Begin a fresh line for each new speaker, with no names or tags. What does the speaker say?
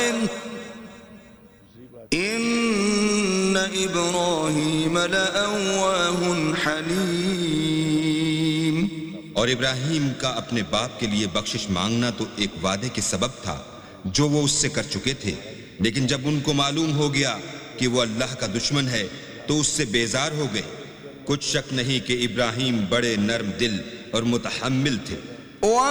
इन्न इब्राहीम लअव्वाहुन हलीम।
और इब्राहिम का अपने बाप के लिए बख्शिश मांगना तो एक वादे के सबब था जो वो उससे कर चुके थे, लेकिन जब उनको मालूम हो गया कि वो अल्लाह का दुश्मन है तो उससे बेजार हो गए। कुछ शक नहीं कि इब्राहिम बड़े नर्म दिल और मुतहम्मिल थे।